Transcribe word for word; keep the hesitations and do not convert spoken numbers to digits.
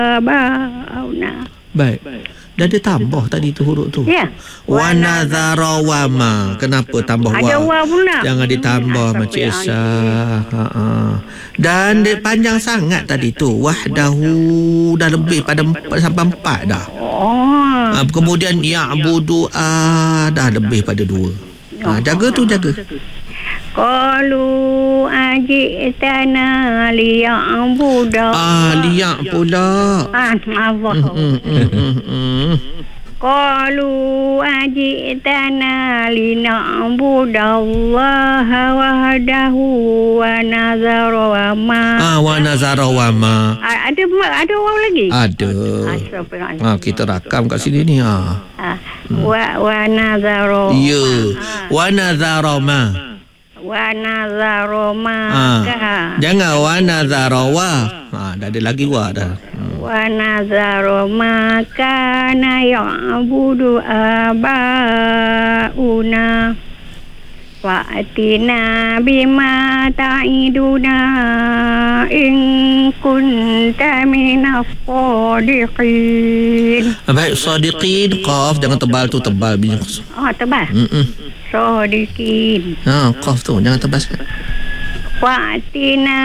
abauna. Baik. Dah dia tambah tadi tu huruf tu. Ya. Wa nadhara wa ma. Kenapa tambah wa? Ada wa pula. Jangan ditambah Hmm, Makcik sampai Esa. Ha ah. Dan dia panjang sangat tadi tu. Wahdahu dah lebih pada empat sampai empat dah. Oh. Ha, kemudian ya'budu ah dah lebih pada dua. Ha, jaga tu jaga. Qalu ajitana liya'budu. Ah liya pula. Ah, Allah. Hmm, hmm, hmm, hmm. Qalu ajitana lina'budallaha wahdahu wa nazara ma. Ah wa nazara wa ma. Ah, ada ada waw lagi? Ada. Astagfirullah. Ha, kita rakam kat sini ni ha. Ah, wa wa nazara. Ya. Wa nazara ma. Wa nazara ma. Ha. Jangan wa nazara wa. Ha, dah ada lagi wa dah. Hmm. Wa nazara ma kana ya'budu abauna. Fa'atina bima ta'iduna in kunta minas sadiqin. Baik, sadiqin, qaf jangan tebal tu, tebal bunyi. Oh, tebal. Hmm. Sadiqin. Ha, qaf tu jangan tebal. Fa'atina